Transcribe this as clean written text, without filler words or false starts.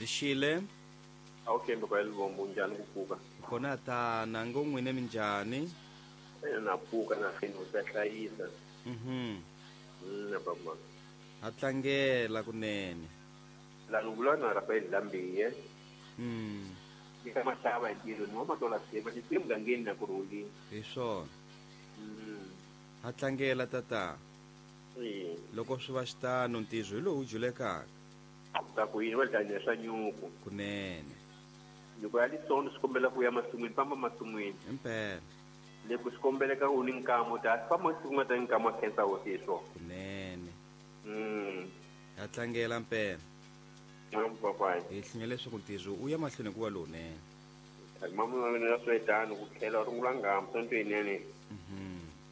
Tixile Okay baba Livombo njani kuvuka kona tana ngongwine minjani na pfuka na fino sa hlayisa na baba hatlangela kunene lani vula na Rafael Lambiye mm eka matava ndilo no matola sema ni mugangeni na kuruli hi swona hatlangela tata loko swi va xitano ntizo hi lowu julekaka ta ku yini wena tanya swa nyuku kunene loko ya lisondo sikombela ku ya masunguini famba masunguini impela loko sikombela ka uni nkamo ta famba singa ta nkamo khensa wo tiso kunene hatlangela mpela papa hi hlinya leswaku ntizo u ya mahlweni ku va lowunene mama wena na swetano ku tlhela rungula ngam sontweni yani mhm